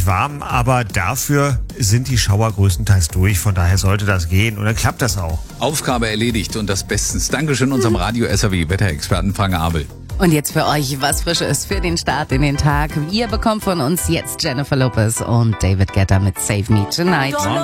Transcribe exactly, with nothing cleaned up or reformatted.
warm, aber dafür sind die Schauer größtenteils durch. Von daher sollte das gehen und dann klappt das auch. Aufgabe erledigt und das bestens. Dankeschön unserem Radio-S R W-Wetterexperten Frank Abel. Und jetzt für euch was Frisches für den Start in den Tag. Ihr bekommt von uns jetzt Jennifer Lopez und David Guetta mit Save Me Tonight.